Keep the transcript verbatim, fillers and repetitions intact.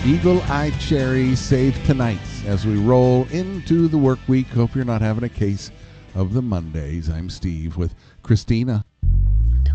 Eagle Eye Cherry, Save Tonight, as we roll into the work week. Hope you're not having a case of the Mondays. I'm Steve with Christina.